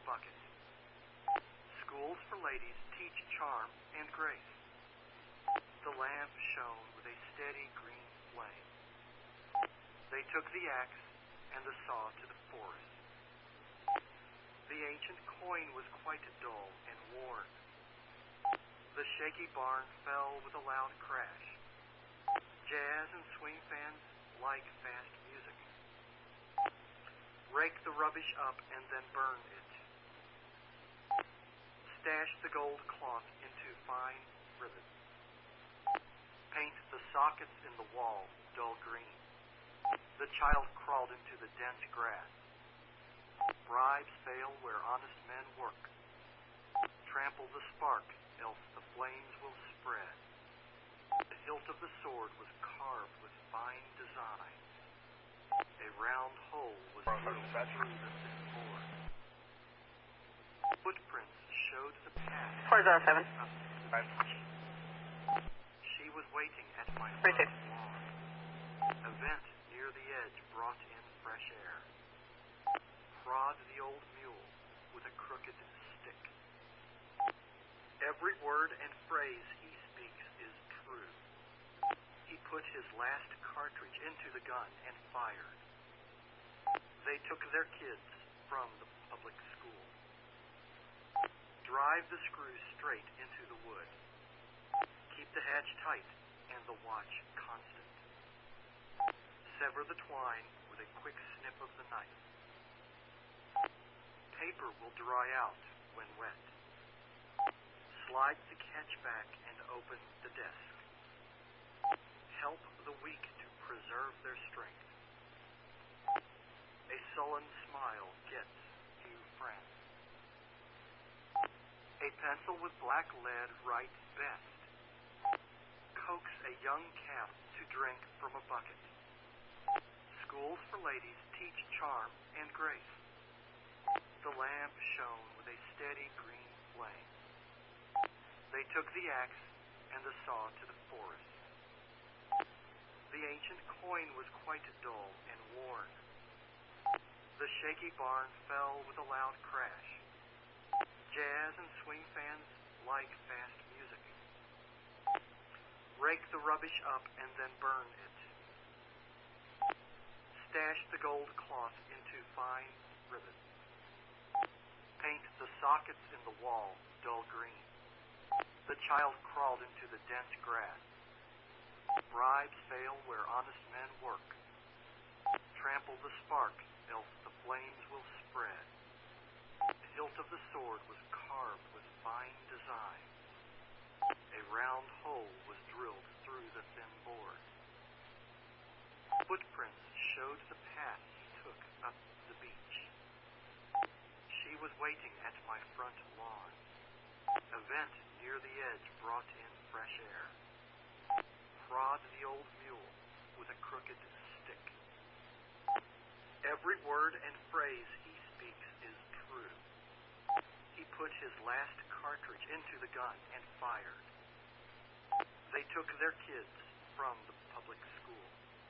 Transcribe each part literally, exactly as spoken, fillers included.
bucket. Schools for ladies teach charm and grace. The lamp shone with a steady green flame. They took the axe and the saw to the forest. The ancient coin was quite dull and worn. The shaky barn fell with a loud crash. Jazz and swing fans like fast music. Rake the rubbish up and then burn it. Stash the gold cloth into fine ribbons. Paint the sockets in the wall dull green. The child crawled into the dense grass. Bribes fail where honest men work. Trample the spark, else the flames will spread. The hilt of the sword was carved with fine design. A round hole was drilled through the thin board. Footprints showed the path. four zero seven. She was waiting at my Right front lawn. A vent near the edge brought in fresh air. Prod the old mule with a crooked stick. Every word and phrase he speaks is true. He put his last cartridge into the gun and fired. They took their kids from the public school. Drive the screws straight into the wood. Keep the hatch tight and the watch constant. Sever the twine with a quick snip of the knife. Paper will dry out when wet. Slide the catch back and open the desk. Help the weak to preserve their strength. A sullen smile gets few friends. A pencil with black lead writes best. Coax a young calf to drink from a bucket. Schools for ladies teach charm and grace. The lamp shone with a steady green flame. They took the axe and the saw to the forest. The ancient coin was quite dull and worn. The shaky barn fell with a loud crash. Jazz and swing fans like fast music. Rake the rubbish up and then burn it. Stash the gold cloth into fine ribbons. Paint the sockets in the wall dull green. The child crawled into the dense grass. Bribes fail where honest men work. Trample the spark, else the flames will spread. The hilt of the sword was carved with fine design. A round hole was drilled through the thin board. Footprints showed the path he took up the beach. She was waiting at my front lawn. A vent near the edge brought in fresh air. Prod the old mule with a crooked stick. Every word and phrase he speaks is true. He put his last cartridge into the gun and fired. They took their kids from the public school.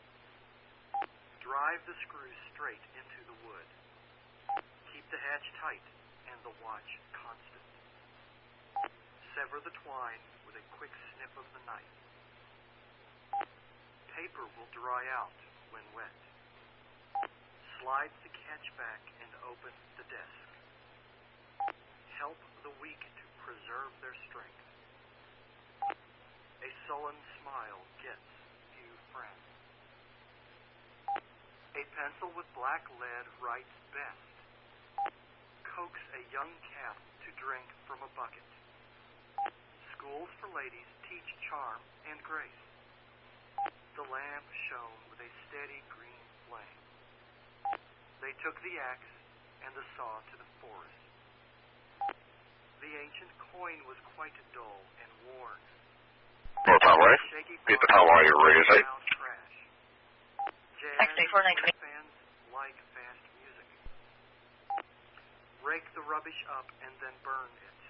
Drive the screws straight into the wood. Keep the hatch tight and the watch constant. Sever the twine with a quick snip of the knife. Paper will dry out when wet. Slide the catch back and open the desk. Help the weak to preserve their strength. A sullen smile gets few friends. A pencil with black lead writes best. Coax a young calf to drink from a bucket. Schools for ladies teach charm and grace. The lamp shone with a steady green flame. They took the axe and the saw to the forest. The ancient coin was quite dull and worn. North Highway, get the Highway raise eight. Actually, four nine twenty. Fans like fast music. Rake the rubbish up and then burn it.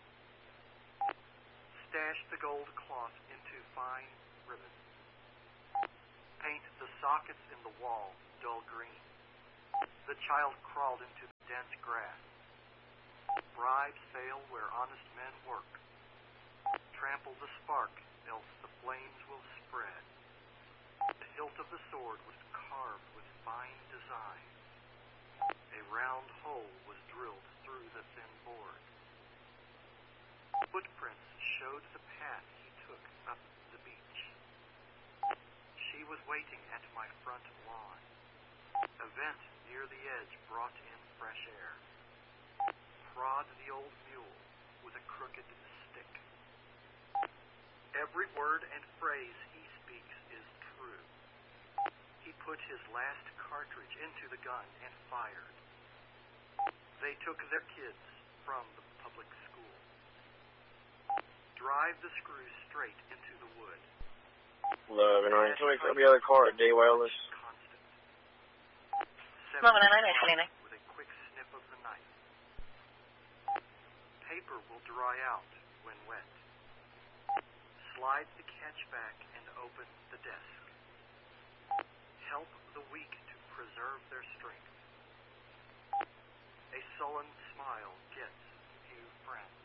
Stash the gold cloth into fine ribbons. Paint the sockets in the wall dull green. The child crawled into the dense grass. Bribes fail where honest men work. Trample the spark, else the flames will spread. The hilt of the sword was carved with fine design. A round hole was drilled through the thin board. Footprints showed the path he took up the beach. She was waiting at my front lawn. A vent near the edge brought in fresh air. Prod the old mule with a crooked stick. Every word and phrase he speaks is true. He put his last cartridge into the gun and fired. They took their kids from the public school. Drive the screw straight into the wood. Love and Ryan, can we grab the other car at Day Wireless? Constant. Moment, nine nine. With a quick snip of the knife. Paper will dry out when wet. Slide the catch back and open the desk. Help the weak to preserve their strength. A sullen smile gets few friends.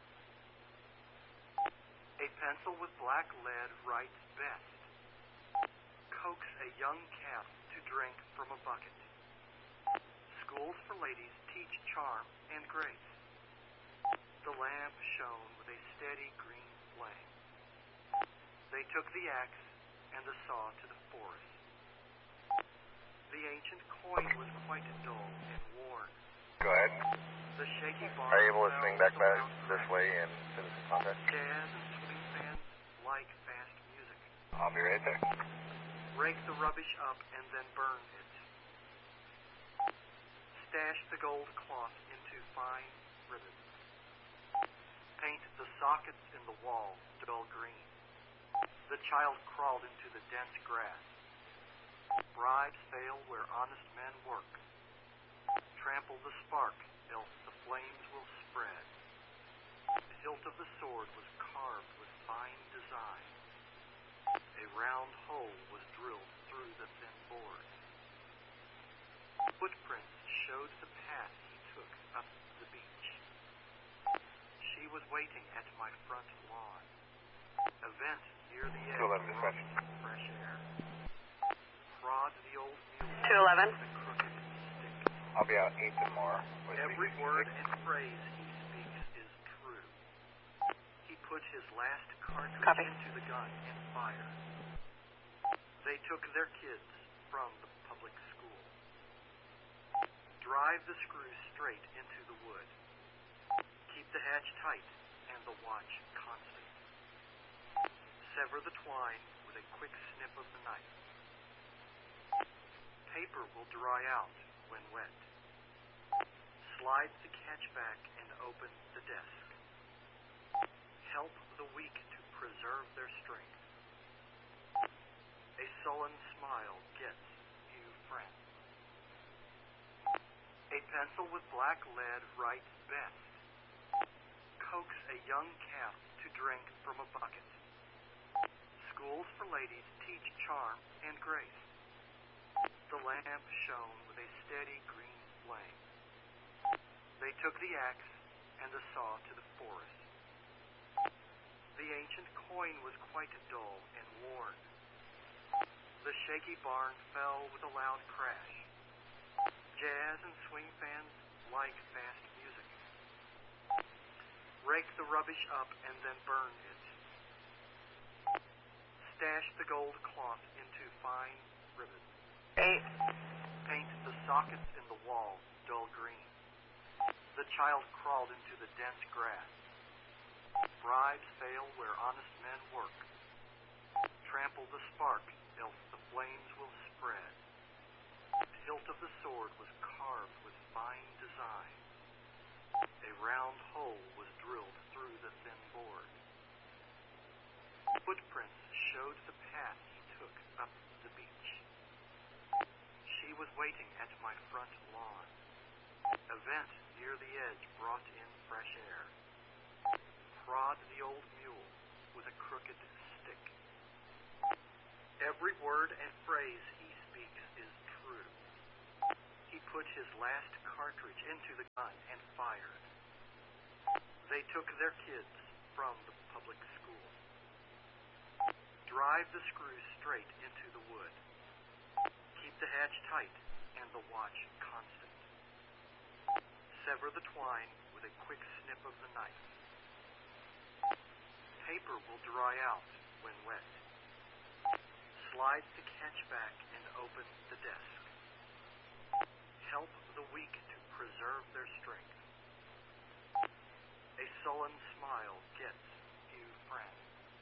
A pencil with black lead writes best. Coax a young calf to drink from a bucket. Schools for ladies teach charm and grace. The lamp shone with a steady green flame. They took the axe and the saw to the forest. The ancient coin was quite dull and worn. Go ahead. The shaky bar Are you able to fell swing back with a back loud this crack. way and finish the contact? Jazz and swing fans like fast music. I'll be right there. Rake the rubbish up and then burn it. Stash the gold cloth into fine ribbons. Paint the sockets in the wall dull green. The child crawled into the dense grass. Bribes fail where honest men work. Trample the spark, else the flames will spread. The hilt of the sword was carved with fine design. A round hole was drilled through the thin board. Footprints showed the path he took up the beach. She was waiting at my front lawn. A vent near the edge two eleven brought dispatch. in fresh air. Prod the old mule two eleven. with a crooked stick. I'll be out eight tomorrow. Every word and phrase he speaks is true. He put his last cartridge Copy. into the gun and fired. They took their kids from the public school. Drive the screw straight into the wood. Keep the hatch tight and the watch constant. Sever the twine with a quick snip of the knife. Paper will dry out when wet. Slide the catch back and open the desk. Help the weak to preserve their strength. A sullen smile gets few friends. A pencil with black lead writes best. Coax a young calf to drink from a bucket. Schools for ladies teach charm and grace. The lamp shone with a steady green flame. They took the axe and the saw to the forest. The ancient coin was quite dull and worn. The shaky barn fell with a loud crash. Jazz and swing fans like fast music. Rake the rubbish up and then burn it. Stash the gold cloth into fine ribbons. Eight. Paint the sockets in the wall dull green. The child crawled into the dense grass. Bribes fail where honest men work. Trample the spark, else the flames will spread. The hilt of the sword was carved with fine design. A round hole was drilled through the thin board. Footprints showed the path he took up the beach. She was waiting at my front lawn. A vent near the edge brought in fresh air. Prod the old mule with a crooked stick. Every word and phrase he speaks is true. He put his last cartridge into the gun and fired. They took their kids from the public school. Drive the screws straight into the wood. Keep the hatch tight and the watch constant. Sever the twine with a quick snip of the knife. Paper will dry out when wet. Slide the catch back and open the desk. Help the weak to preserve their strength. A sullen smile gets few friends.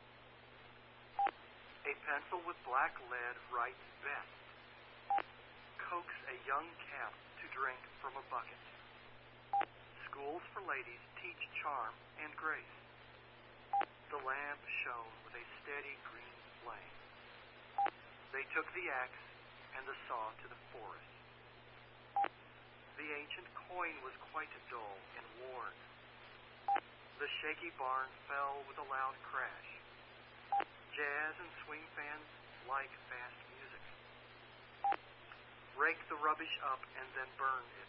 A pencil with black lead writes best. Coax a young calf to drink from a bucket. Schools for ladies teach charm and grace. The lamp shone with a steady green flame. They took the axe and the saw to the forest. The ancient coin was quite dull and worn. The shaky barn fell with a loud crash. Jazz and swing fans like fast music. Rake the rubbish up and then burn it.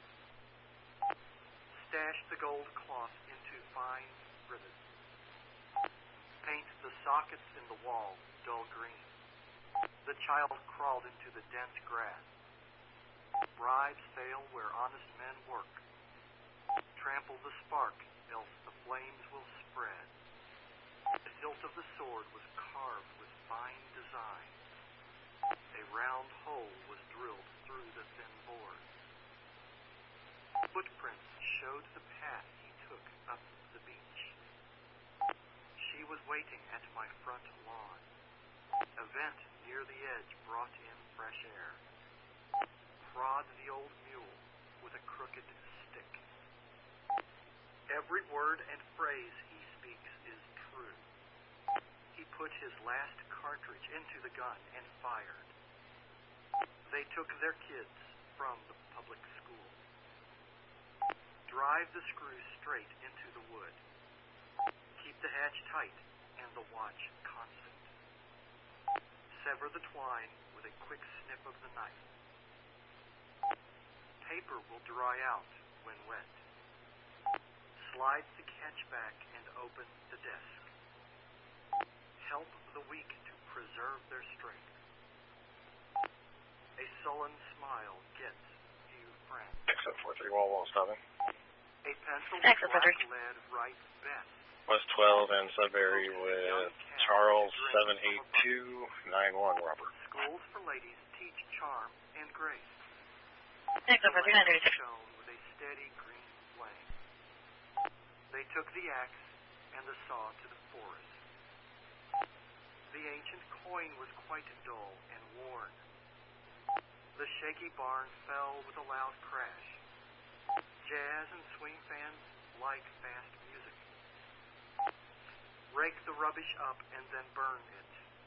Stash the gold cloth into fine rivets. Paint the sockets in the wall dull green. The child crawled into the dense grass. Bribes fail where honest men work. Trample the spark, else the flames will spread. The hilt of the sword was carved with fine design. A round hole was drilled through the thin board. Footprints showed the path he took up the beach. She was waiting at my front lawn. A vent near the edge brought in fresh air. Prod the old mule with a crooked stick. Every word and phrase he speaks is true. He put his last cartridge into the gun and fired. They took their kids from the public school. Drive the screws straight into the wood. Keep the hatch tight and the watch constant. Sever the twine with a quick snip of the knife. Paper will dry out when wet. Slide the catch back and open the desk. Help the weak to preserve their strength. A sullen smile gets few friends. Exit four three wall wall stopping. A pencil with black lead writes best. West twelve and Sudbury with Charles seven eight two nine one Robert. Schools for ladies teach charm and grace. Exit four three nine thirty-six. Shone with a steady green flame. They took the axe and the saw to the forest. The ancient coin was quite dull and worn. The shaky barn fell with a loud crash. Jazz and swing fans like fast music. Rake the rubbish up and then burn it.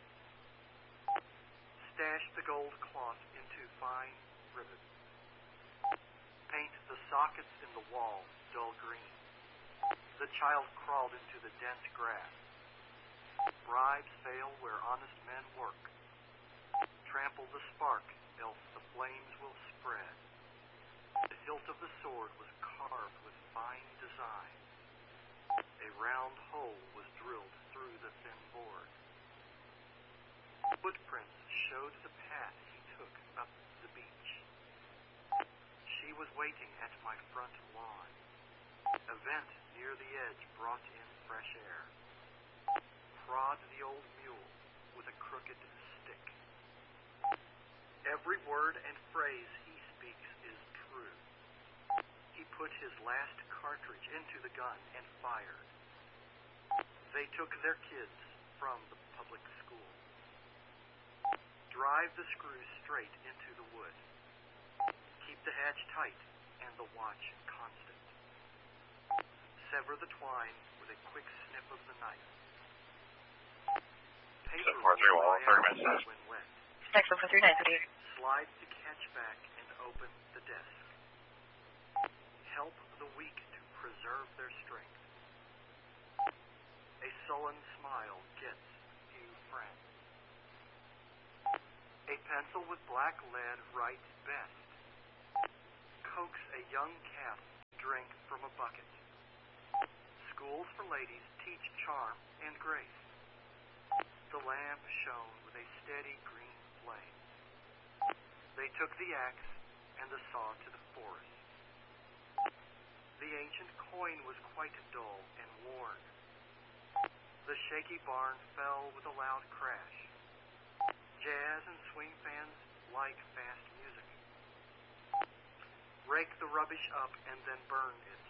Stash the gold cloth into fine rivets. Paint the sockets in the wall dull green. The child crawled into the dense grass. Bribes fail where honest men work. Trample the spark, else the flames will spread. The hilt of the sword was carved with fine design. A round hole was drilled through the thin board. Footprints showed the path he took up the beach. She was waiting at my front lawn. A vent near the edge brought in fresh air. Prod the old mule with a crooked stick. Every word and phrase he speaks is true. He put his last cartridge into the gun and fired. They took their kids from the public school. Drive the screws straight into the wood. Keep the hatch tight and the watch constant. Sever the twine with a quick snip of the knife. Paper will dry out when wet. Exit four three nine thirty-eight. Slide the catch back and open the desk. Help the weak to preserve their strength. A sullen smile gets few friends. A pencil with black lead writes best. Coax a young calf to drink from a bucket. Schools for ladies teach charm and grace. The lamp shone with a steady green flame. They took the axe and the saw to the forest. The ancient coin was quite dull and worn. The shaky barn fell with a loud crash. Jazz and swing fans like fast music. Rake the rubbish up and then burn it.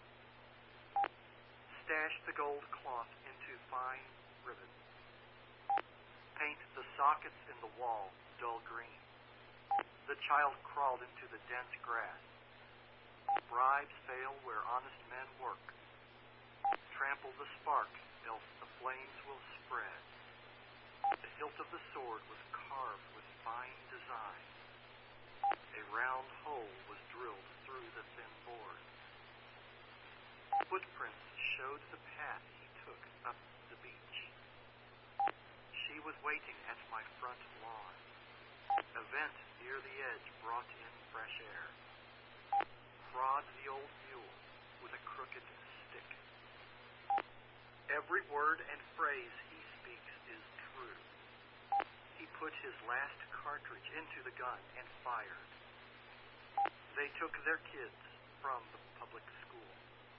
Stash the gold cloth into fine ribbons. Paint the sockets in the wall dull green. The child crawled into the dense grass. Bribes fail where honest men work. Trample the spark, else the flames will spread. The hilt of the sword was carved with fine design. A round hole was drilled through the thin board. Footprints showed the path he took up the beach. She was waiting at my front lawn. A vent near the edge brought in fresh air. Prod the old mule with a crooked stick. Every word and phrase he speaks is true. He put his last cartridge into the gun and fired. They took their kids from the public school.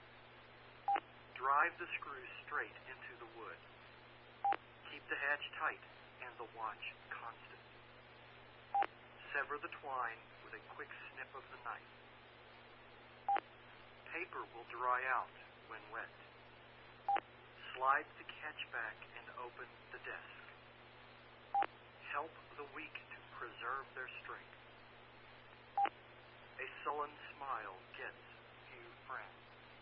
Drive the screws straight into the wood. Keep the hatch tight and the watch constant. Sever the twine with a quick snip of the knife. Paper will dry out when wet. Slide the catch back and open the desk. Help the weak to preserve their strength. A sullen smile gets few friends.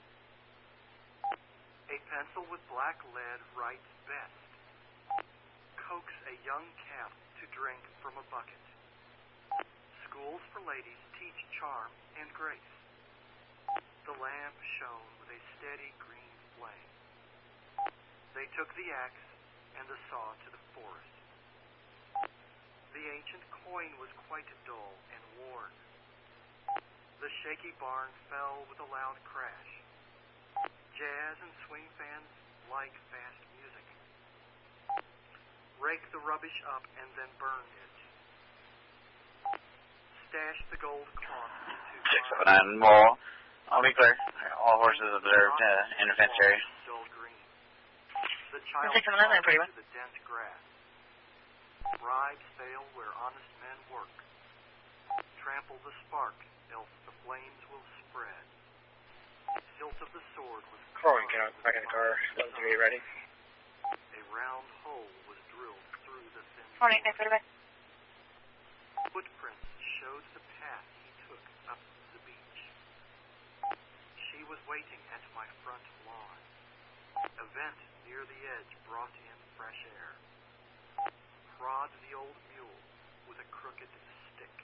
A pencil with black lead writes best. Coax a young calf to drink from a bucket. Schools for ladies teach charm and grace. The lamp shone with a steady green flame. They took the axe and the saw to the forest. The ancient coin was quite dull and worn. The shaky barn fell with a loud crash. Jazz and swing fans like fast music. Rake the rubbish up and then burn it. Stash the gold cloth into six seven nine more. I'll be clear. All horses observed uh, in the fence area. Dull green. The child six seven nine, pretty well. to the dense grass. Bribes fail where honest men work. Trample the spark, else the flames will spread. Hilt of the sword was Corwin, get out back in the car. Let's get ready. A round hole was drilled through the thin Morning, next quarterback. Footprints showed the path he took up the beach. She was waiting at my front lawn. A vent near the edge brought in fresh air. Prod the old mule with a crooked stick.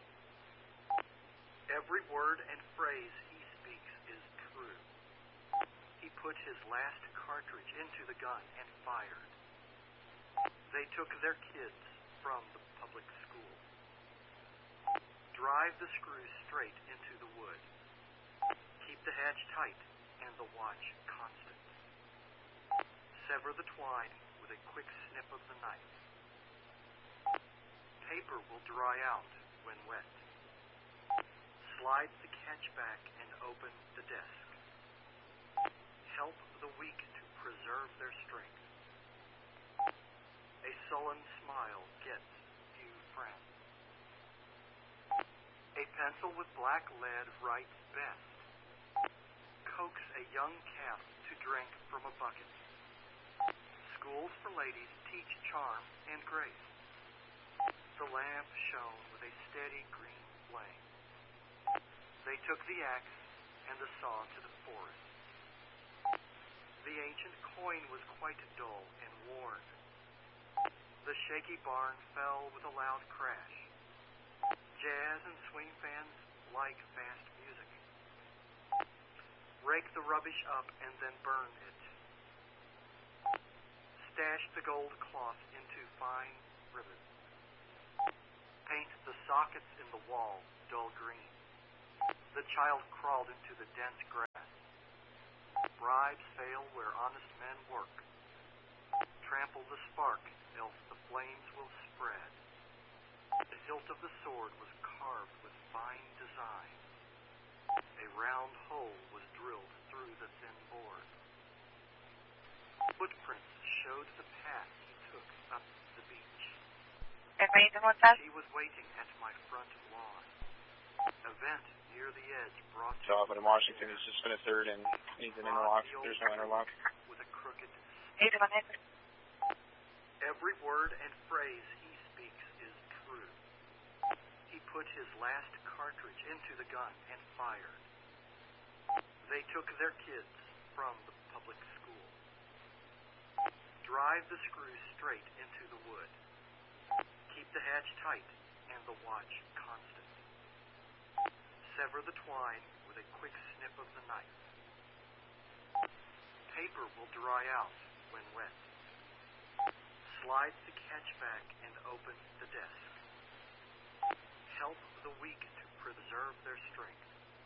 Every word and phrase he speaks is true. He put his last cartridge into the gun and fired. They took their kids from the public school. Drive the screws straight into the wood. Keep the hatch tight and the watch constant. Sever the twine with a quick snip of the knife. Paper will dry out when wet. Slide the catch back and open the desk. Help the weak to preserve their strength. A sullen smile gets few friends. A pencil with black lead writes best. Coax a young calf to drink from a bucket. Schools for ladies teach charm and grace. The lamp shone with a steady green flame. They took the axe and the saw to the forest. The ancient coin was quite dull and worn. The shaky barn fell with a loud crash. Jazz and swing fans like fast music. Rake the rubbish up and then burn it. Stash the gold cloth into fine ribbons. Paint the sockets in the wall dull green. The child crawled into the dense grass. Bribes fail where honest men work. Trample the spark, else the flames will spread. The hilt of the sword was carved with fine design. A round hole was drilled through the thin board. Footprints showed the path he took up the beach. She was waiting at my front lawn. A vent near the edge brought So up in Washington, he's just been a third and needs an interlock. There's no interlock. with a crooked eight one eight. Every word and phrase he speaks is true. He put his last cartridge into the gun and fired. They took their kids from the public school. Drive the screws straight into the wood. Keep the hatch tight and the watch constant. Sever the twine with a quick snip of the knife. Paper will dry out when wet. Slide the catch back and open the desk. Help the weak to preserve their strength.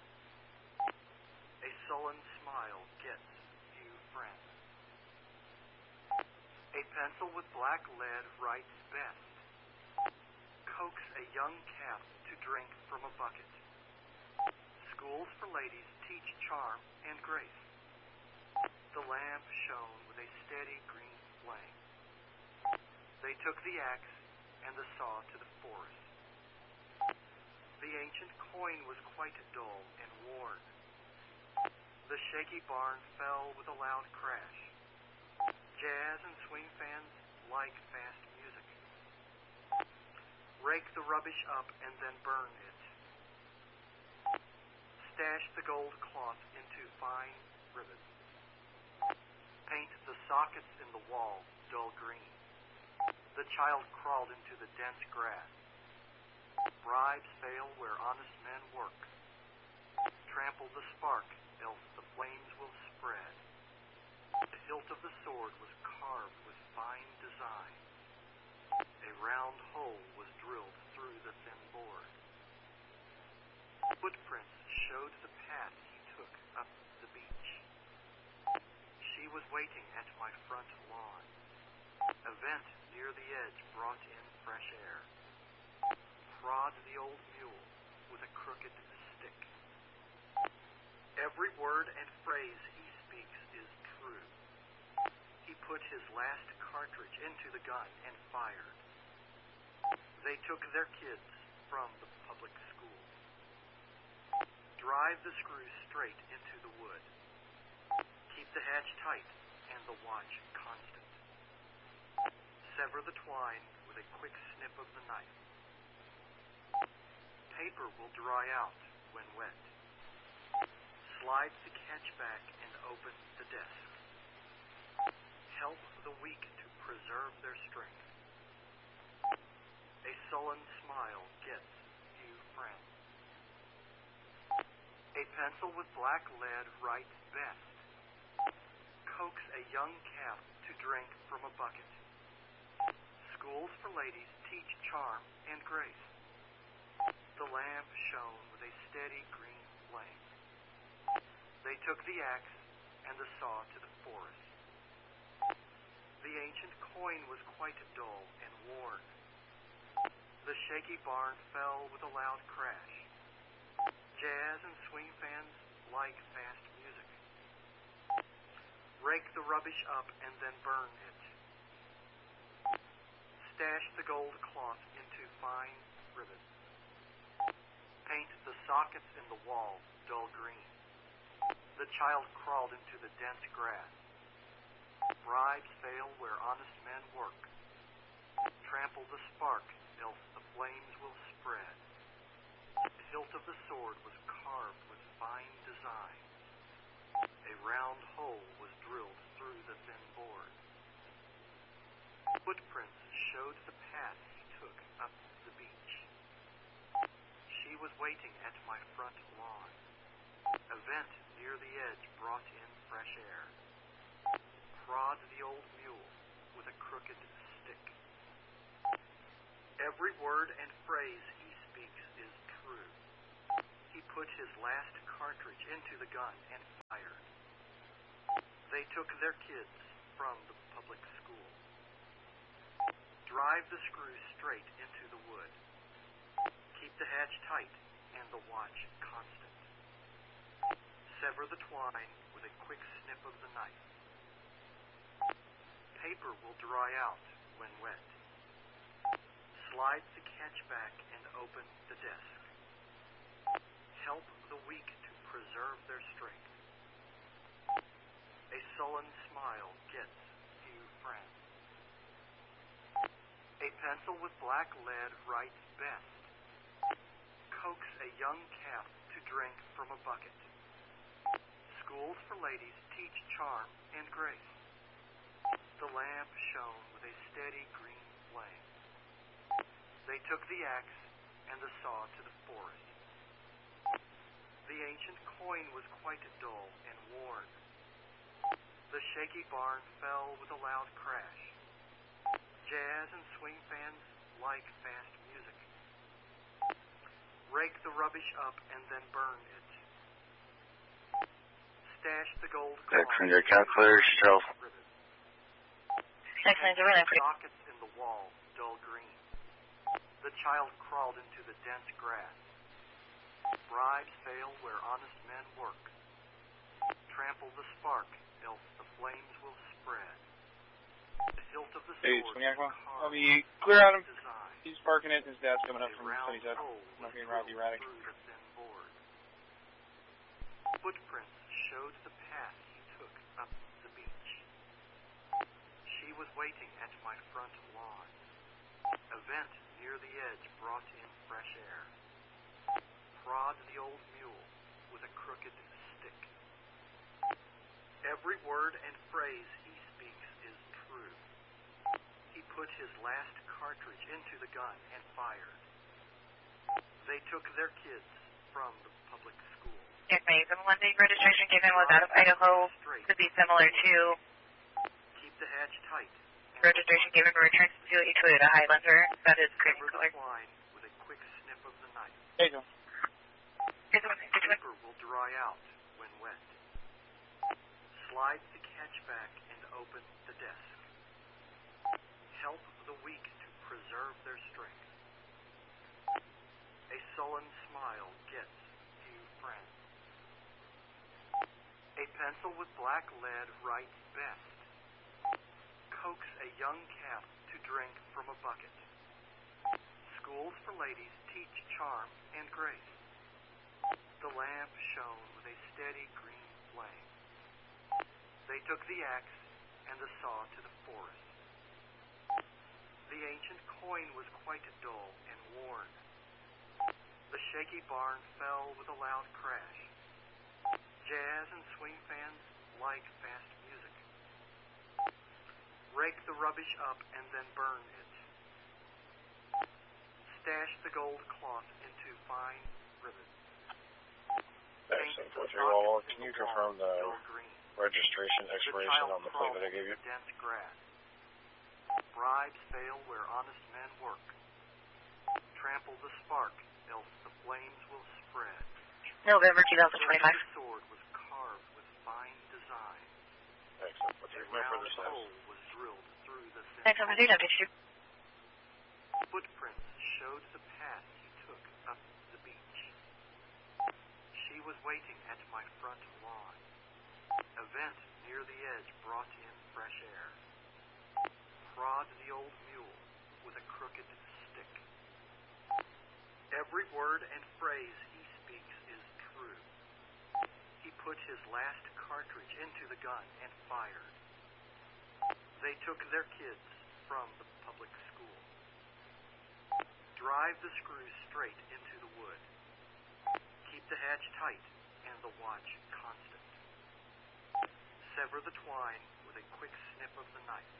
A sullen smile gets few friends. A pencil with black lead writes best. Coax a young calf to drink from a bucket. Schools for ladies teach charm and grace. The lamp shone with a steady green flame. They took the axe and the saw to the forest. The ancient coin was quite dull and worn. The shaky barn fell with a loud crash. Jazz and swing fans like fast music. Rake the rubbish up and then burn it. Stash the gold cloth into fine ribbons. Paint the sockets in the wall dull green. The child crawled into the dense grass. Bribes fail where honest men work. Trample the spark, else the flames will spread. The hilt of the sword was carved with fine design. A round hole was drilled through the thin board. Footprints showed the path he took up the beach. She was waiting at my front lawn. A vent near the edge brought in fresh air. Prod the old mule with a crooked stick. Every word and phrase he speaks is true. He put his last cartridge into the gun and fired. They took their kids from the public school. Drive the screws straight into the wood. Keep the hatch tight and the watch constant. Sever the twine with a quick snip of the knife. Paper will dry out when wet. Slide the catch back and open the desk. Help the weak to preserve their strength. A sullen smile gets few friends. A pencil with black lead writes best. Coax a young calf to drink from a bucket. Schools for ladies teach charm and grace. The lamp shone with a steady green flame. They took the axe and the saw to the forest. The ancient coin was quite dull and worn. The shaky barn fell with a loud crash. Jazz and swing fans like fast music. Rake the rubbish up and then burn it. Stash the gold cloth into fine ribbons. Paint the sockets in the wall dull green. The child crawled into the dense grass. Bribes fail where honest men work. Trample the spark, else the flames will spread. The hilt of the sword was carved with fine design. A round hole was drilled through the thin board. Footprints showed the path he took up the beach. She was waiting at my front lawn. A vent near the edge brought in fresh air. Prod the old mule with a crooked stick. Every word and phrase he speaks is true. He put his last cartridge into the gun and fired. They took their kids from the public school. Drive the screw straight into the wood. Keep the hatch tight and the watch constant. Sever the twine with a quick snip of the knife. Paper will dry out when wet. Slide the catch back and open the desk. Help the weak to preserve their strength. A sullen smile gets few friends. A pencil with black lead writes best. Coax a young calf to drink from a bucket. Schools for ladies teach charm and grace. The lamp shone with a steady green flame. They took the axe and the saw to the forest. The ancient coin was quite dull and worn. The shaky barn fell with a loud crash. Jazz and swing fans like fast music. Rake the rubbish up and then burn it. Stash the gold coin. Alexander Calculator, Charles. Next nine zero nine for you. Sockets in the wall, dull green. The child crawled into the dense grass. Bribes fail where honest men work. Trample the spark, else the flames will spread. The hilt of the Hey, sword Swiniac, was I'll carved be clear on him. design. He's parking it, and his dad's coming up A from round studies up. hole Not was being Robbie drilled Raddick. through the thin board. Footprints showed the path he took up the beach. She was waiting at my front lawn. A vent near the edge brought in fresh air. Prod the old mule with a crooked stick. Every word and phrase he speaks is true. He put his last cartridge into the gun and fired. They took their kids from the public school. Yes, ma'am. The Monday registration given was out of Idaho. Could be similar to Keep the hatch tight. registration given for return to a Toyota Highlander. That is cream Cover color. the twine with a quick snip of the knife. There you go. This one, this one. Paper will dry out when wet. Slide the catch back and open the desk. Help the weak to preserve their strength. A sullen smile gets few friends. A pencil with black lead writes best. Coax a young calf to drink from a bucket. Schools for ladies teach charm and grace. The lamp shone with a steady green flame. They took the axe and the saw to the forest. The ancient coin was quite dull and worn. The shaky barn fell with a loud crash. Jazz and swing fans like fast music. Rake the rubbish up and then burn it. Stash the gold cloth into fine ribbons. Excellent. four three one one, can you confirm the registration expiration on the plate that I gave you? Dense grass. Bribes fail where honest men work. Trample the spark, else the flames will spread. November two thousand twenty-five. The sword was carved with fine design. Excellent. What's A your number for round this house? hole was drilled through the thin Next number zero two. Footprints showed the path he took up the beach. She was waiting at my front lawn. A vent near the edge brought in fresh air. Prod the old mule with a crooked stick. Every word and phrase he speaks is true. He put his last cartridge into the gun and fired. They took their kids from the public school. Drive the screw straight into the wood. Keep the hatch tight and the watch constant. Sever the twine with a quick snip of the knife.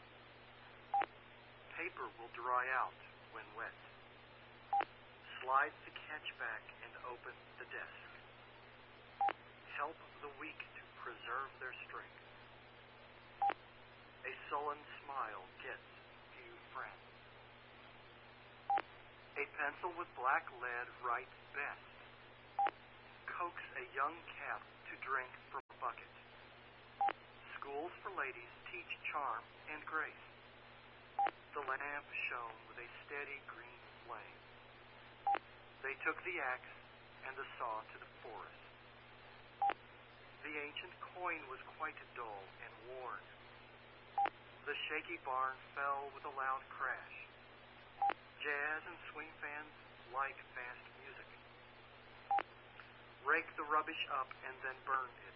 Paper will dry out when wet. Slide the catch back and open the desk. Help the weak to preserve their strength. A sullen smile gets few friends. A pencil with black lead writes best. Coax a young calf to drink from a bucket. for ladies teach charm and grace. The lamp shone with a steady green flame. They took the axe and the saw to the forest. The ancient coin was quite dull and worn. The shaky barn fell with a loud crash. Jazz and swing fans like fast music. Rake the rubbish up and then burn it.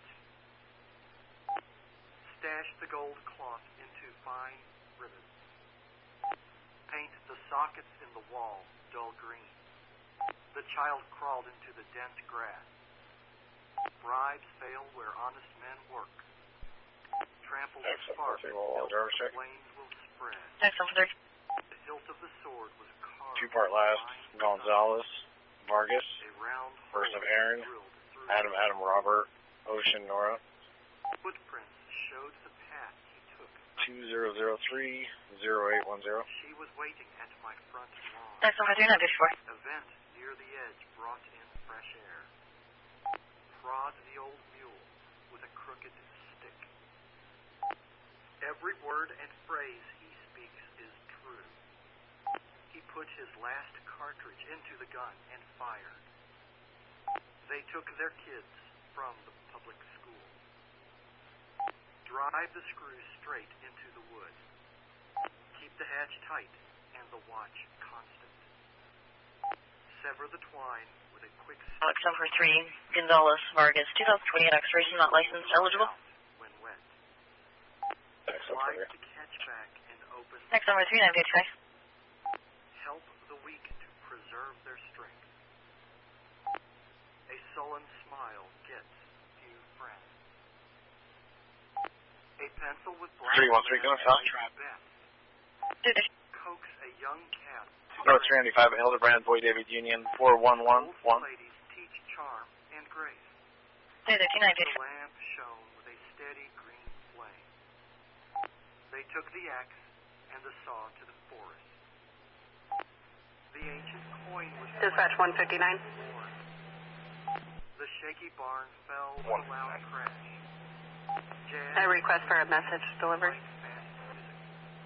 Stash the gold cloth into fine ribbons. Paint the sockets in the wall dull green. The child crawled into the dense grass. Bribes fail where honest men work. Trample the spark, the flames will spread. Excellent for three. The hilt of the sword was carved. Two-part last, Gonzalez, Vargas, A round First of hole Aaron, drilled through Adam, Adam, Robert, Ocean, Nora, Footprints showed the path he took. two zero zero three zero eight one zero. She was waiting at my front lawn. Excellent for three nine fifty-four. A vent near the edge brought in fresh air. Prod the old mule with a crooked stick. Every word and phrase he speaks is true. He put his last cartridge into the gun and fired. They took their kids from the public school. Drive the screw straight into the wood. Keep the hatch tight and the watch constant. Sever the twine with a quick snip. Alex number three, Gonzalez, Vargas, two thousand twenty-eight expiration, not licensed, eligible. When wet. Excellent. Slide the catch back and open. Next number three nine fifty-five. Help the weak to preserve their strength. A sullen smile gets few friends. A pencil with black three one three, going south. best. Dude, Coax a young cat. North three ninety-five, Hildebrand, Boy David Union, four one one one. Ladies teach charm and grace. dude, two nine The fifty-four. lamp shone with a steady green flame. They took the axe and the saw to the forest. The ancient coin was Dispatch one fifty-nine. The shaky barn fell with a loud crash. Jazz I request for a message delivered. like fast music.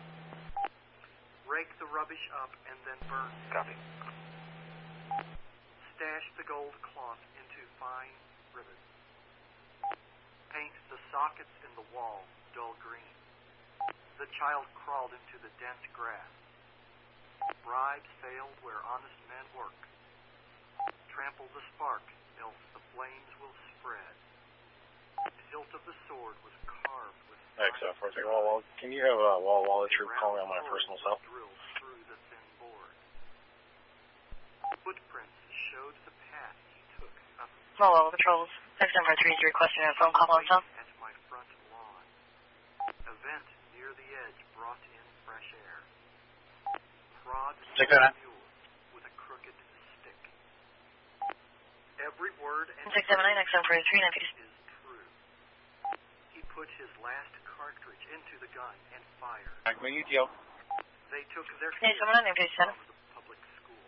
Rake the rubbish up and then burn. Copy. Stash the gold cloth into fine ribbons. Paint the sockets in the wall dull green. The child crawled into the dense grass. Bribes failed where honest men work. Trample the spark, else the flames will spread. The hilt of the sword was carved with Excellent. four three, Wall Wall. Can you have uh, Wall Wall Troop call me on my personal cell? drilled through the thin board. Footprints showed the path he took up Mobile patrols. Next number three is requesting a phone call on cell. at my front lawn. A vent near the edge brought in fresh air. Prod Check that out. the mule with a crooked stick. Every word and six seven nine, next number three nine fifty-six. is true. He put his last cartridge into the gun and fired. Acme U T O. They took their Hey, kids someone on name fifty-seven. from the public school.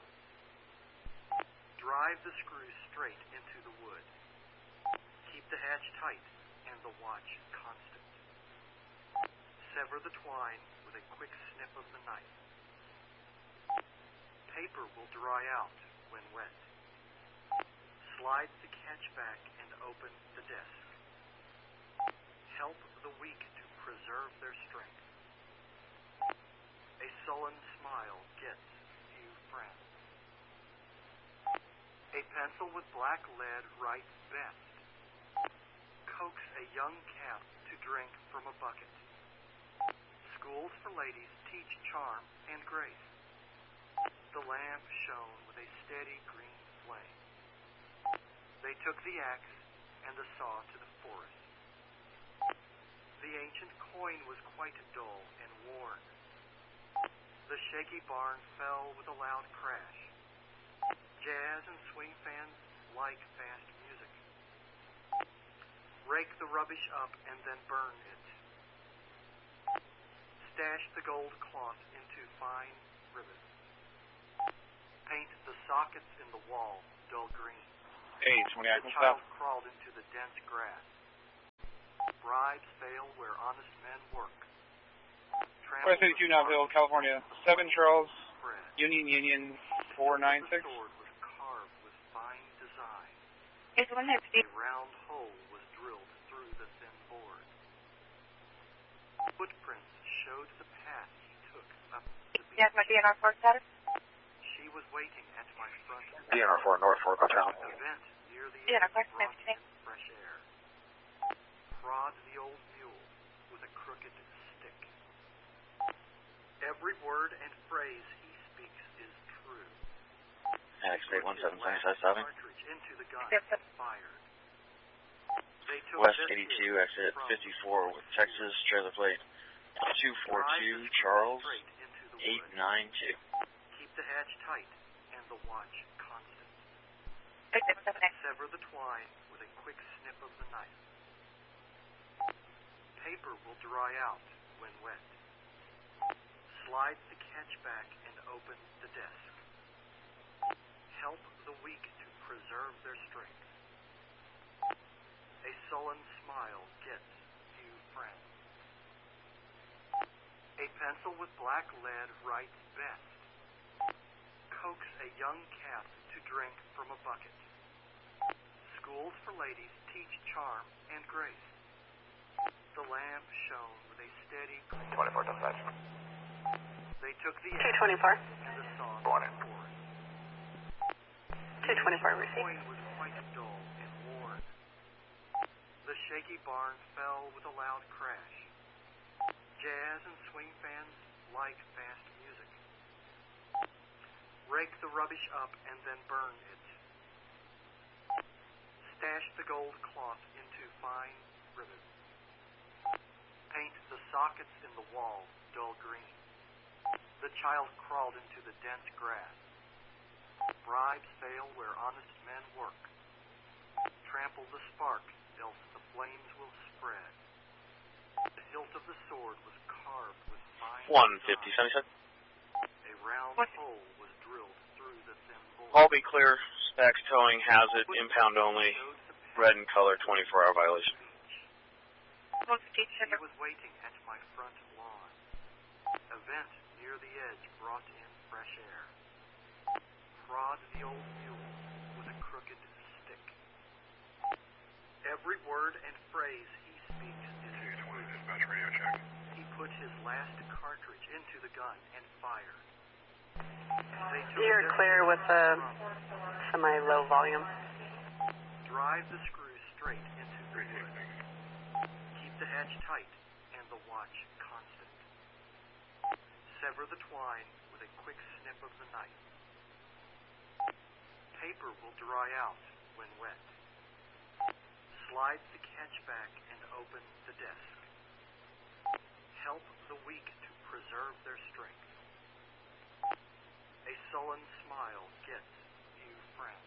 Drive the screw straight into the wood. Keep the hatch tight and the watch constant. Sever the twine with a quick snip of the knife. Paper will dry out when wet. Slide the catch back and open the desk. Help the weak to preserve their strength. A sullen smile gets few friends. A pencil with black lead writes best. Coax a young calf to drink from a bucket. Schools for ladies teach charm and grace. The lamp shone with a steady green flame. They took the axe and the saw to the forest. The ancient coin was quite dull and worn. The shaky barn fell with a loud crash. Jazz and swing fans like fast music. Rake the rubbish up and then burn it. Stash the gold cloth into fine ribbons. Paint the sockets in the wall dull green. Hey, twenty The Acme child south. crawled into the dense grass. Bribes fail where honest men work. West thirty-two, Knottville, California. seven Charles, Union Union, four nine six. The sword was carved with fine design. Is one that's A round hole was drilled through the thin board. Footprints showed the path he took up the beach. Yes, my D N R four status? She was waiting at my front. D N R four, North Fork, Town. A vent near the D N R edge four, brought nice to in fresh air. Prod the old mule with a crooked stick. Every word and phrase he speaks is true. Exit one seven seven seven. Cartridge into the gun Yep, yep. and fired. They took West this eighty-two, kid exit from fifty-four with Texas, trailer plate two four two, drive the Charles, straight into the eight woods. nine two. Keep the hatch tight and the watch constant. Exit one seven nine. Sever the twine with a quick snip of the knife. Paper will dry out when wet. Slide the catch back and open the desk. Help the weak to preserve their strength. A sullen smile gets few friends. A pencil with black lead writes best. Coax a young calf to drink from a bucket. Schools for ladies teach charm and grace. The lamp shone with a steady gleam. twenty-four dispatch. They took the two twenty-four. and the song Go on in. forward. two twenty-four The received. coin was quite dull and worn. The shaky barn fell with a loud crash. Jazz and swing fans like fast music. Rake the rubbish up and then burn it. Stash the gold cloth into fine ribbons. Paint the sockets in the wall dull green. The child crawled into the dense grass. Bribes fail where honest men work. Trample the spark, else the flames will spread. The hilt of the sword was carved with fine one design. fifty seventy-seven. A round What? hole was drilled through the thin board. All be clear. Specs towing has it. Impound only. Showed the path Red in color. twenty-four hour violation. beach. one fifty She seven. was waiting at my front lawn. A vent near the edge brought in fresh air. Prod the old mule with a crooked stick. Every word and phrase he speaks is true. Dispatch radio check. He put his last cartridge into the gun and fired. They took You're their clear with the from semi-low volume. drive the screw straight into the wood. Keep the hatch tight and the watch constant. Sever the twine with a quick snip of the knife. Paper will dry out when wet. Slide the catch back and open the desk. Help the weak to preserve their strength. A sullen smile gets few friends.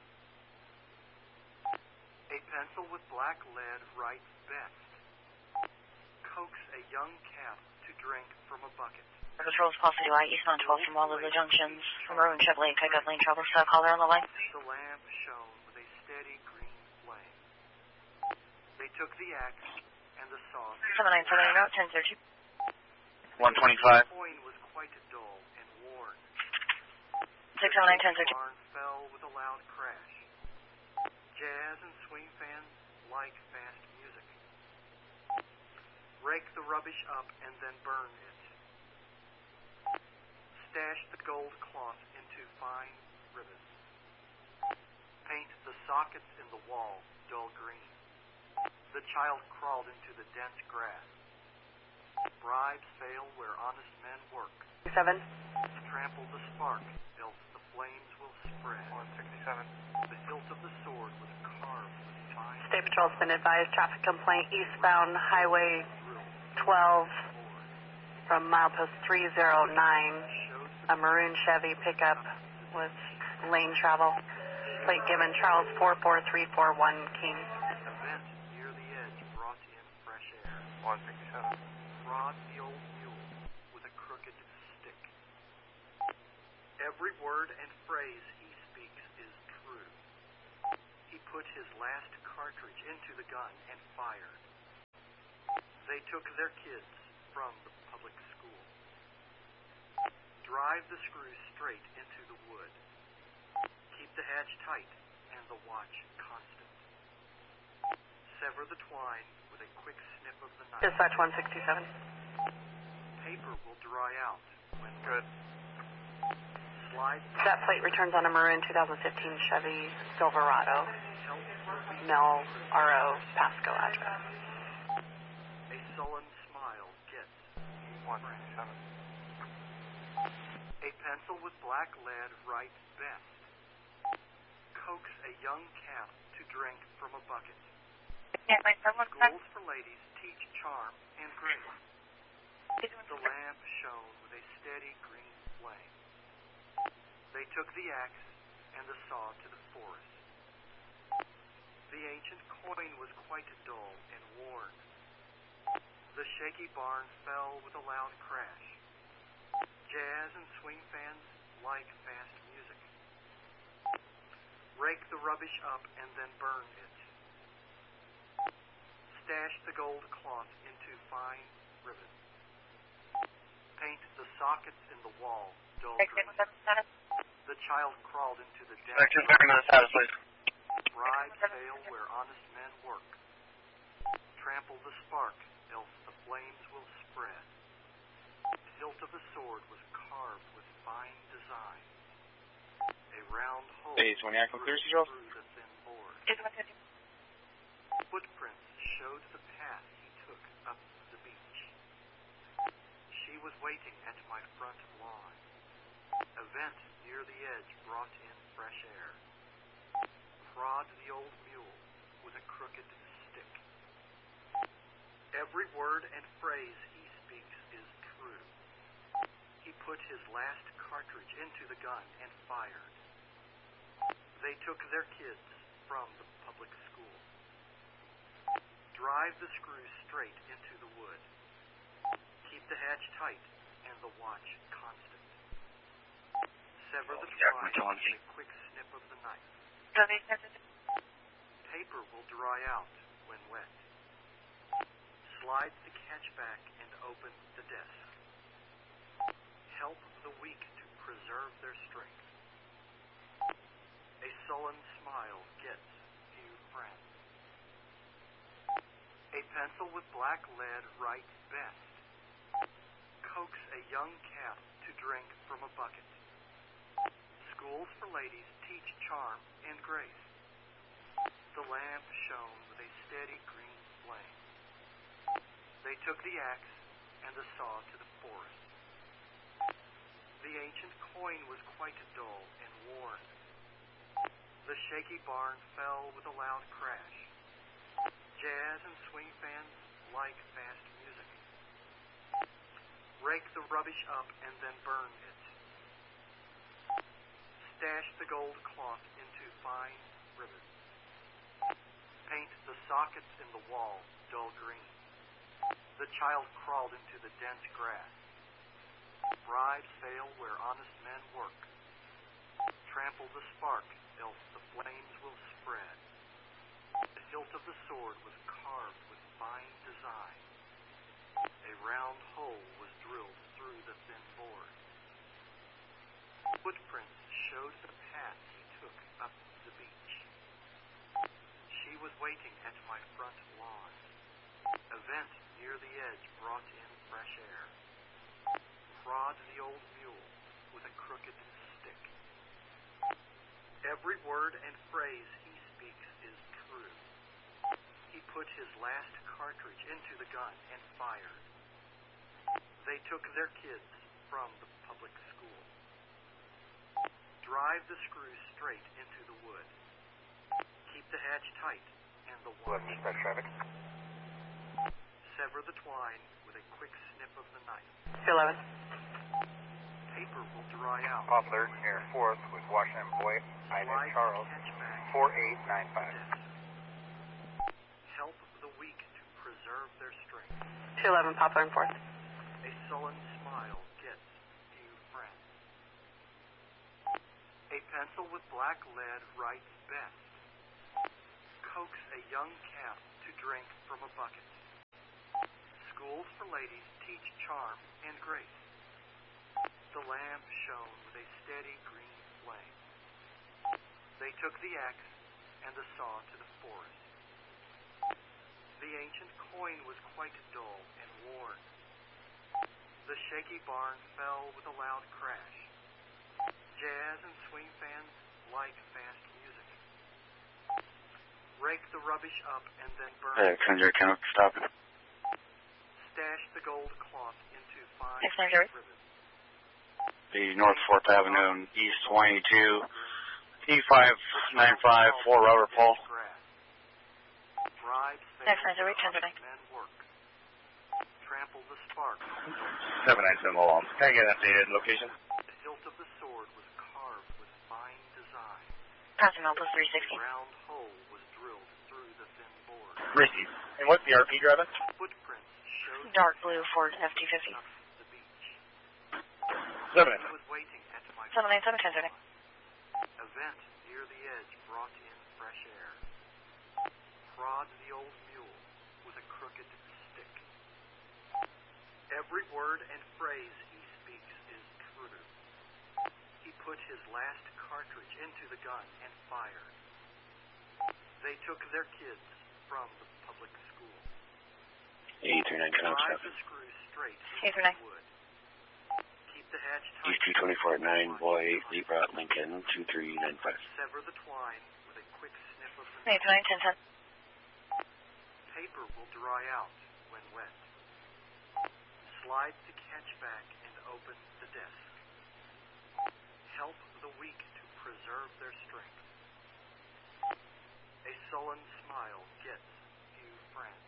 A pencil with black lead writes best. Coax a young calf to drink from a bucket. Patrol's Posse Light, eastbound twelve from all of the junctions. Maroon Chevrolet pickup lane trouble. Still caller on the line. The lamp shone with a steady green flame. They took the axe and the saw. seven nine seven eight out, ten thirty. one twenty-five. The coin was quite dull and worn. six seven nine ten The thirty. barn fell with a loud crash. Jazz and swing fans like fast music. Rake the rubbish up and then burn it. Stash the gold cloth into fine ribbons. Paint the sockets in the wall dull green. The child crawled into the dense grass. Bribes fail where honest men work. Seven. Trample the spark, else the flames will spread. one sixty-seven. The hilt of the sword was carved with fine State Patrol's been advised traffic complaint eastbound Highway drills. twelve from milepost three oh nine. Showed A maroon Chevy pickup with lane travel. Plate given Charles four four three four one King. the vent near the edge brought in fresh air. one sixty-seven. Prod the old mule with a crooked stick. Every word and phrase he speaks is true. He put his last cartridge into the gun and fired. They They took their kids from the public school. Drive the screws straight into the wood. Keep the hatch tight and the watch constant. Sever the twine with a quick snip of the knife. Dispatch one sixty-seven. Paper will dry out when Good. Slide. That plate returns on a maroon two thousand fifteen Chevy Silverado. Mel R O Pasco address. A sullen smile gets one ninety-seven. A pencil with black lead writes best. Coax a young calf to drink from a bucket. Yeah, my someone Schools for ladies teach charm and grace. The lamp shone with a steady green flame. They took the axe and the saw to the forest. The ancient coin was quite dull and worn. The shaky barn fell with a loud crash. Jazz and swing fans like fast music. Rake the rubbish up and then burn it. Stash the gold cloth into fine ribbon. Paint the sockets in the wall dull green. The child crawled into the den. Back to the status, please. Bribes fail where honest men work. Trample the spark, else the flames will spread. The hilt of the sword was carved with fine design. A round hole Hey, twenty Aqua Clear Seagulls. through the thin board. Is Footprints showed the path he took up the beach. She was waiting at my front lawn. A vent near the edge brought in fresh air. Prod the old mule with a crooked stick. Every word and phrase he speaks is true. He put his last cartridge into the gun and fired. They took their kids from the public school. Drive the screws straight into the wood. Keep the hatch tight and the watch constant. Sever the twine with a quick snip of the knife. Paper will dry out when wet. Slide the catch back and open the desk. Help the weak to preserve their strength. A sullen smile gets few friends. A pencil with black lead writes best. Coax a young calf to drink from a bucket. Schools for ladies teach charm and grace. The lamp shone with a steady green flame. They took the axe and the saw to the forest. The ancient coin was quite dull and worn. The shaky barn fell with a loud crash. Jazz and swing fans like fast music. Rake the rubbish up and then burn it. Stash the gold cloth into fine ribbon. Paint the sockets in the wall dull green. The child crawled into the dense grass. Bribes fail where honest men work. Trample the spark, else the flames will spread. The hilt of the sword was carved with fine design. A round hole was drilled through the thin board. Footprints showed the path he took up the beach. She was waiting at my front lawn. A vent near the edge brought in fresh air. Prod the old mule with a crooked stick. Every word and phrase he speaks is true. He put his last cartridge into the gun and fired. They took their kids from the public school. Drive the screws straight into the wood. Keep the hatch tight and the watch. traffic. Sever the twine with a quick snip of the knife. eleven. Paper will dry out. Poplar near fourth with Washington Boyd, Ida Charles, four eight nine five. Help the weak to preserve their strength. two eleven, Poplar and fourth. A sullen smile gets few friends. A pencil with black lead writes best. Coax a young calf to drink from a bucket. Schools for ladies teach charm and grace. The lamp shone with a steady green flame. They took the axe and the saw to the forest. The ancient coin was quite dull and worn. The shaky barn fell with a loud crash. Jazz and swing fans like fast music. Rake the rubbish up and then burn Uh, it. Conjure, can I stop? Stash the gold cloth into fine Yes, ma'am, Jerry. ribbons. The North fourth Avenue and East twenty-two, E five nine five, four rubber pole. Yes, ma'am, Jerry, ten thirty. Men work. Trample the spark. seven nine seven Lowell. Can I get an updated location? The hilt of the sword was carved with fine design. Passing Melville three A sixty. round hole was drilled through the thin board. Receive. And what's the R P driving? Footprints showed Dark blue Ford F two fifty. up the beach. seven He was waiting at my seven nine seven ten thirty. A vent near the edge brought in fresh air. Prod the old mule with a crooked stick. Every word and phrase he speaks is true. He put his last cartridge into the gun and fired. They took their kids from the public school. eight three nine, can I Drive stop the screw straight eight three nine. into the wood. Keep the hatch tight. East two twenty-four at nine, boy, Libra, Lincoln, two three nine five. Sever the twine with a quick snip of the eight nine ten ten. Paper will dry out when wet. Slide the catch back and open the desk. Help the weak to preserve their strength. A sullen smile gets few friends.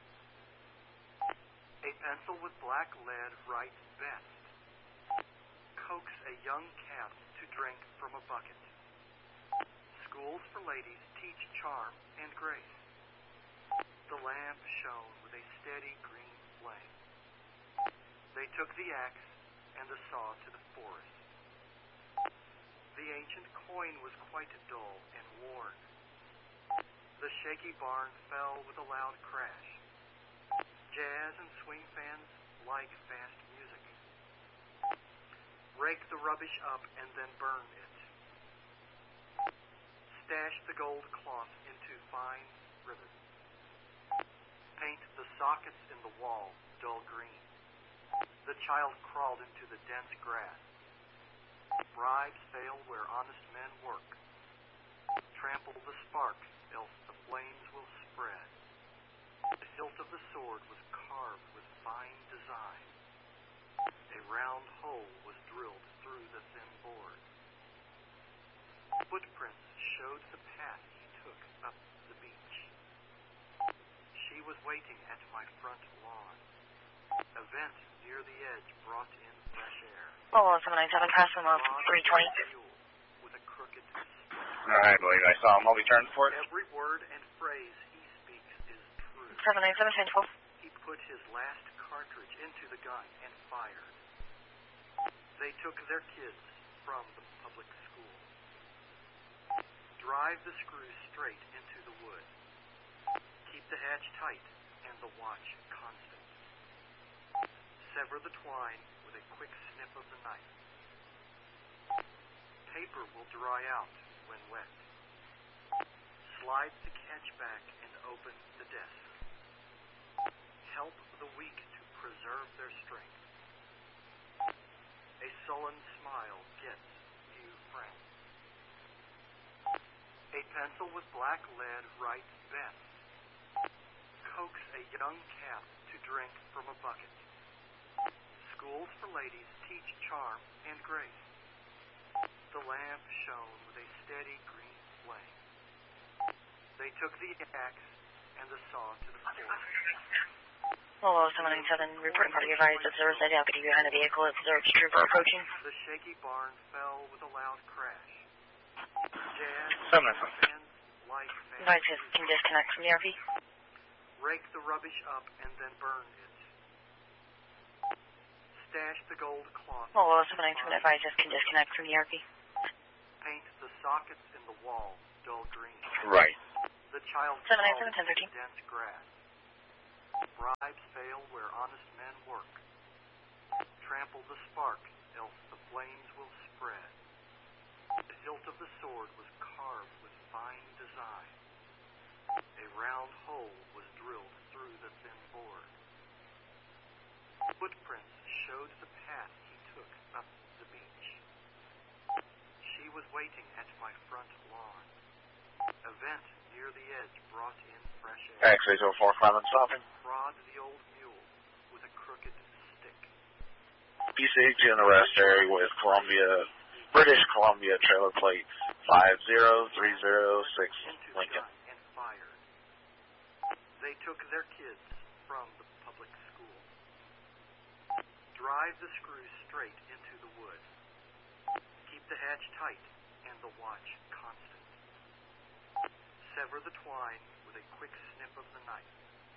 A pencil with black lead writes best. Coax a young calf to drink from a bucket. Schools for ladies teach charm and grace. The lamp shone with a steady green flame. They took the axe and the saw to the forest. The ancient coin was quite dull and worn. The shaky barn fell with a loud crash. Jazz and swing fans like fast music. Rake the rubbish up and then burn it. Stash the gold cloth into fine ribbons. Paint the sockets in the wall dull green. The child crawled into the dense grass. Bribes fail where honest men work. Trample the spark, else the flames will spread. The hilt of the sword was carved with fine design. A round hole was drilled through the thin board. Footprints showed the path he took up the beach. She was waiting at my front lawn. A vent near the edge brought in fresh air. Lowell seven nine seven. Passing Melville three twenty. With a crooked stick. I believe I saw him. I'll be turned for it. Every word and phrase he speaks is true. seven nine seven ten twelve. He put his last cartridge into the gun and fired. They took their kids from the public school. Drive the screw straight into the wood. Keep the hatch tight and the watch constant. Sever the twine with a quick snip of the knife. Paper will dry out when wet. Slide the catch back and open the desk. Help the weak to preserve their strength. A sullen smile gets few friends. A pencil with black lead writes best. Coax a young calf to drink from a bucket. Schools for ladies teach charm and grace. The lamp shone with a steady green flame. They took the axe and the saw to the floor. Lowell seven nine seven. Reporting party advised that there was a deputy behind a vehicle. Observed trooper approaching. The shaky barn fell with a loud crash. Jazz Seven nine seven. and like Advised fast can disconnect from the R P. rake the rubbish up and then burn it. Stash the gold cloth. Lowell seven nine seven. Advised can disconnect from the R P. Paint the sockets in the wall dull green. Right. The child seven nine crawled seven ten thirteen. into dense grass. Bribes fail where honest Trample the spark, else the flames will spread. The hilt of the sword was carved with fine design. A round hole was drilled through the thin board. Footprints showed the path he took up the beach. She was waiting at my front lawn. A vent near the edge brought in fresh air. X eight oh four five and stopping. Prod the old mule with a crooked stick. P C H in the rest area with Columbia, British Columbia trailer plate five zero three zero six Lincoln. And fired. They took their kids from the public school. Drive the screws straight into the wood. Keep the hatch tight and the watch constant. Sever the twine with a quick snip of the knife.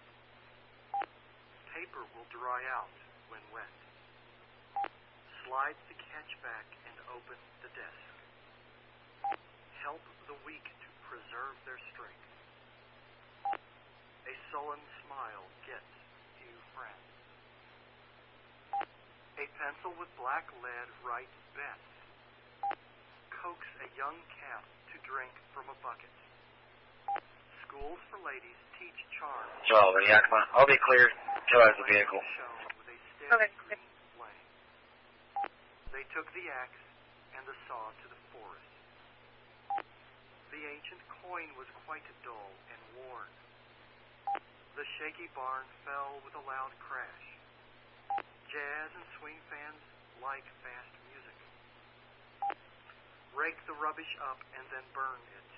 Paper will dry out when wet. Slide the catch back and open the desk. Help the weak to preserve their strength. A sullen smile gets few friends. A pencil with black lead writes best. Coax a young calf to drink from a bucket. Schools for ladies teach charm. Well, the Yakima, I'll be clear. Joe has the vehicle. With a steady Okay. green flame. They took the axe and the saw to the forest. The ancient coin was quite dull and worn. The shaky barn fell with a loud crash. Jazz and swing fans like fast music. Rake the rubbish up and then burn it.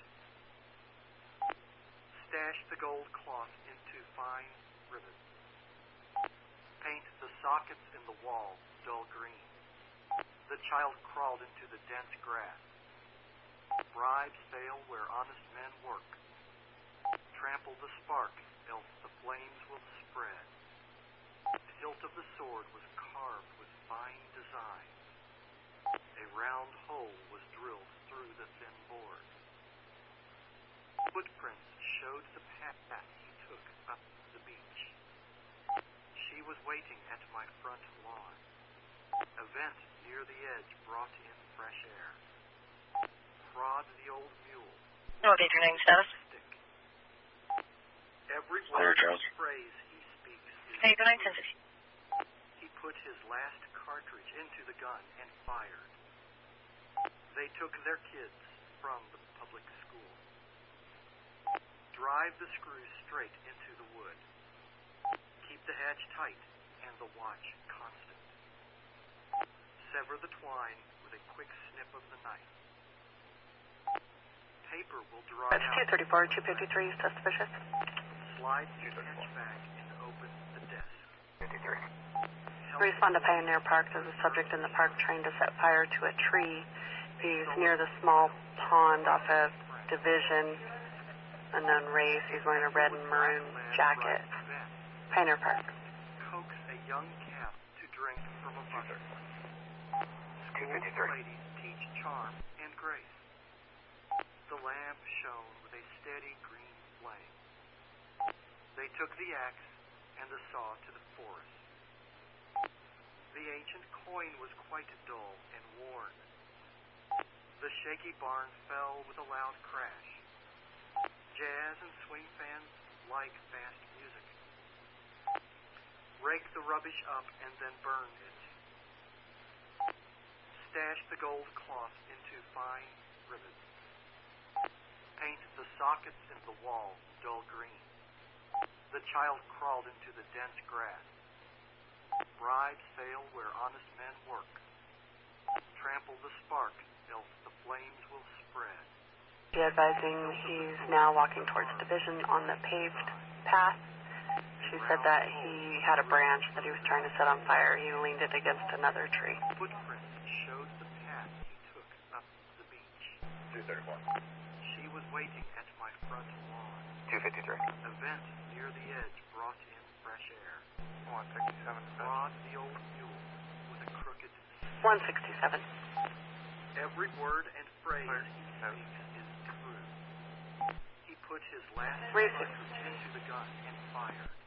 Stash the gold cloth into fine ribbons. Paint the sockets in the wall dull green. The child crawled into the dense grass. Bribes fail where honest men work. Trample the spark, else the flames will spread. The hilt of the sword was carved with fine design. A round hole was drilled through the thin board. Footprints showed the path he took up the beach. She was waiting at my front lawn. A vent near the edge brought in fresh air. Prod the old mule. No, update your name status. Stick. Every Clear, word Charles. and phrase he speaks is Hey, good night, Cindy. He put his last cartridge into the gun and fired. They took their kids from the public school. Drive the screws straight into the wood. Keep the hatch tight and the watch constant. Sever the twine with a quick snip of the knife. Paper will dry That's out. two thirty-four, two fifty-three, suspicious. Slide the hatch back and open the desk. fifty-three. Help Respond to Pioneer Park. There's a subject in the park trying to set fire to a tree. He's near the small pond off of Division, unknown race. He's wearing a red and maroon jacket. Pioneer Park. Coax a young calf to drink from a bucket. School ladies teach charm and grace. The lamp shone with a steady green flame. They took the axe and the saw to the forest. The ancient coin was quite dull and worn. The shaky barn fell with a loud crash. Jazz and swing fans like fast music. Rake the rubbish up and then burn it. Stash the gold cloth into fine ribbons. Paint the sockets in the wall dull green. The child crawled into the dense grass. Bribes fail where honest men work. Trample the spark, else the flames will spread. She advising he's now walking towards Division on the paved path. She said that he had a branch that he was trying to set on fire. He leaned it against another tree. Footprints showed the path he took up the beach. two thirty-one. She was waiting at my front lawn. two fifty-three. A vent near the edge brought in fresh air. one sixty-seven. Prod the old mule with a crooked one sixty-seven. Every word and phrase he speaks is true. He put his last Three six. cartridge into the gun and fired.